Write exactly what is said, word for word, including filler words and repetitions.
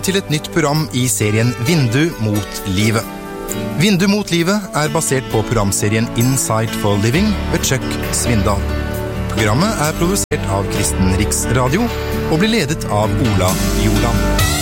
Til et nytt program i serien Vindu mot livet. Vindu mot livet er basert på programserien Insight for Living ved Chuck Svindal. Programmet er produsert av Kristen Riksradio og blir ledet av Ola Joland.